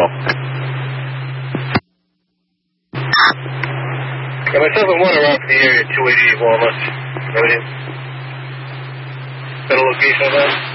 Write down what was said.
well. Yeah, myself and one are off in the area, 288 Walnut. Got a location of that?